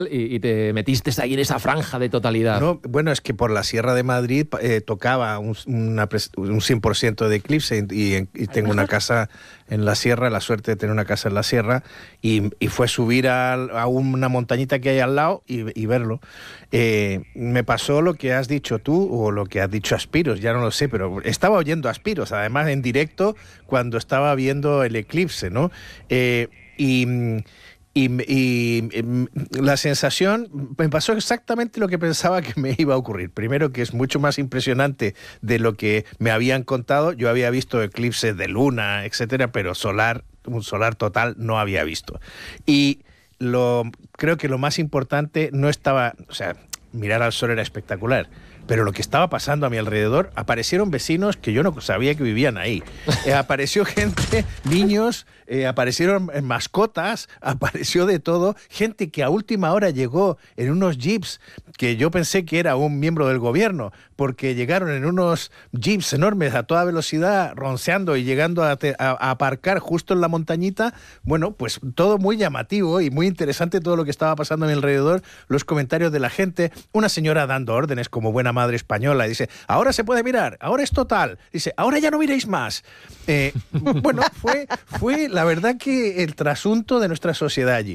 y te metiste ahí en esa franja de totalidad. No, bueno, es que por la Sierra de Madrid tocaba un 100% de eclipse y tengo una casa en la sierra, la suerte de tener una casa en la sierra, y fue subir a una montañita que hay al lado y verlo. Me pasó lo que has dicho tú o lo que has dicho Aspiros, ya no lo sé, pero estaba oyendo Aspiros, además en directo cuando estaba viendo el eclipse, ¿no? Y la sensación, me pasó exactamente lo que pensaba que me iba a ocurrir. Primero, que es mucho más impresionante de lo que me habían contado. Yo había visto eclipses de luna, etcétera, pero un solar total no había visto. Y creo que lo más importante no estaba, o sea, mirar al sol era espectacular, pero lo que estaba pasando a mi alrededor, aparecieron vecinos que yo no sabía que vivían ahí. Apareció gente, niños, aparecieron mascotas, apareció de todo. Gente que a última hora llegó en unos jeeps, que yo pensé que era un miembro del gobierno, porque llegaron en unos jeeps enormes a toda velocidad, ronceando y llegando a aparcar justo en la montañita. Bueno, pues todo muy llamativo y muy interesante todo lo que estaba pasando a mi alrededor, los comentarios de la gente, una señora dando órdenes como buena madre española, dice, ahora se puede mirar, ahora es total, dice, ahora ya no miréis más. Bueno, fue la verdad que el trasunto de nuestra sociedad allí.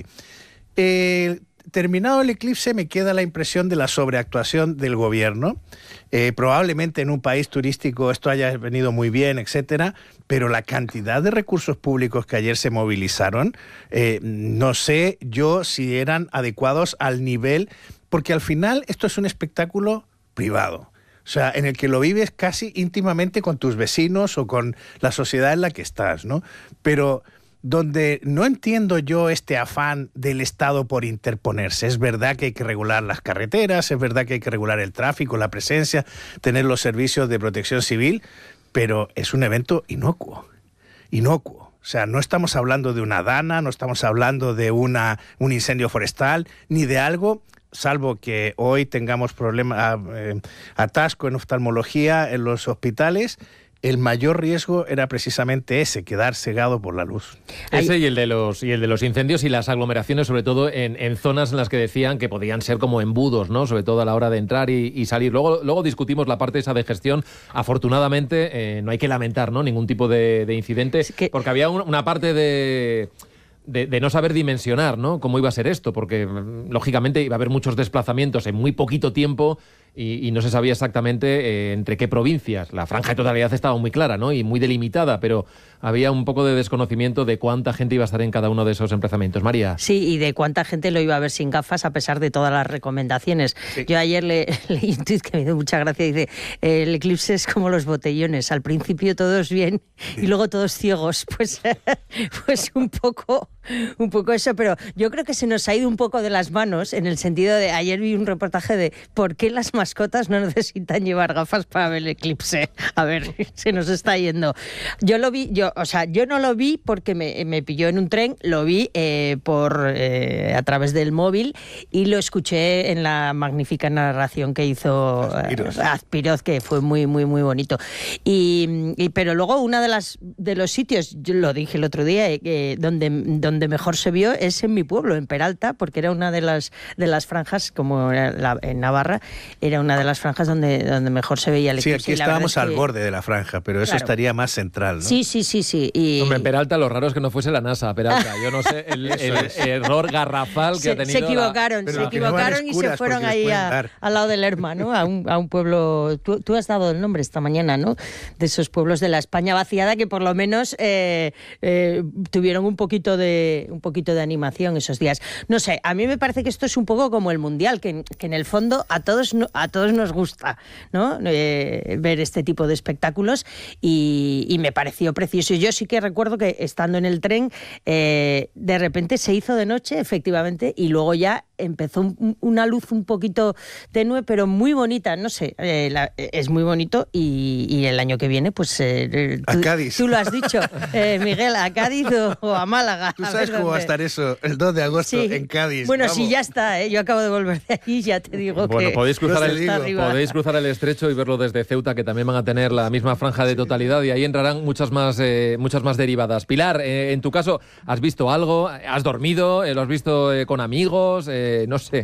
Terminado el eclipse me queda la impresión de la sobreactuación del gobierno. Probablemente en un país turístico esto haya venido muy bien, etcétera, pero la cantidad de recursos públicos que ayer se movilizaron, no sé yo si eran adecuados al nivel, porque al final esto es un espectáculo privado. O sea, en el que lo vives casi íntimamente con tus vecinos o con la sociedad en la que estás, ¿no? Pero donde no entiendo yo este afán del Estado por interponerse. Es verdad que hay que regular las carreteras, es verdad que hay que regular el tráfico, la presencia, tener los servicios de protección civil, pero es un evento inocuo. Inocuo. O sea, no estamos hablando de una dana, no estamos hablando de un incendio forestal, ni de algo, salvo que hoy tengamos atasco en oftalmología en los hospitales. El mayor riesgo era precisamente ese, quedar cegado por la luz. Ese y el de los incendios y las aglomeraciones, sobre todo en zonas en las que decían que podían ser como embudos, ¿no? Sobre todo a la hora de entrar y salir. Luego discutimos la parte esa de gestión. Afortunadamente no hay que lamentar, ¿no? Ningún tipo de incidente, porque había una parte de no saber dimensionar, ¿no? Cómo iba a ser esto, porque lógicamente iba a haber muchos desplazamientos en muy poquito tiempo y no se sabía exactamente entre qué provincias. La franja de totalidad estaba muy clara, ¿no? Y muy delimitada, pero había un poco de desconocimiento de cuánta gente iba a estar en cada uno de esos emplazamientos. María. Sí, y de cuánta gente lo iba a ver sin gafas a pesar de todas las recomendaciones. Sí. Yo ayer leí un tuit que me dio mucha gracia, dice, el eclipse es como los botellones, al principio todos bien y luego todos ciegos. Pues un poco eso, pero yo creo que se nos ha ido un poco de las manos en el sentido de, ayer vi un reportaje de por qué las mascotas no necesitan llevar gafas para ver el eclipse. A ver, se nos está yendo. Yo no lo vi porque me pilló en un tren, lo vi a través del móvil y lo escuché en la magnífica narración que hizo Aspiros, que fue muy, muy, muy bonito. Pero luego uno de los sitios, yo lo dije el otro día, donde mejor se vio es en mi pueblo, en Peralta, porque era una de las franjas, como en Navarra, era una de las franjas donde mejor se veía el eclipse. Sí, aquí estábamos al borde de la franja, pero eso estaría más central, ¿no? Sí. Hombre, en Peralta lo raro es que no fuese la NASA, Peralta. Yo no sé, el error garrafal que ha tenido. Se equivocaron y se fueron ahí al lado del Lerma, ¿no? A un pueblo. Tú has dado el nombre esta mañana, ¿no? De esos pueblos de la España vaciada que por lo menos tuvieron un poquito de animación esos días. No sé, a mí me parece que esto es un poco como el Mundial, que en el fondo a todos nos gusta, ¿no? Ver este tipo de espectáculos y me pareció precioso. Yo sí que recuerdo que estando en el tren, de repente se hizo de noche, efectivamente, y luego ya empezó una luz un poquito tenue, pero muy bonita, no sé, es muy bonito y el año que viene, pues a Cádiz. Tú lo has dicho, Miguel, a Cádiz o a Málaga. ¿Tú sabes cómo va a estar eso el 2 de agosto en Cádiz? Bueno, sí, ya está, yo acabo de volver de allí, ya te digo que podéis cruzar el estrecho y verlo desde Ceuta, que también van a tener la misma franja de totalidad, y ahí entrarán muchas más derivadas. Pilar, en tu caso, ¿has visto algo? ¿Has dormido? ¿Lo has visto con amigos? No sé.